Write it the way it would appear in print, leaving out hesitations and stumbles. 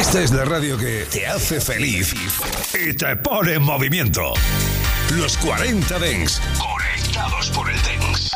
Esta es la radio que te hace feliz y te pone en movimiento. Los 40 Dance. Conectados por el Dance.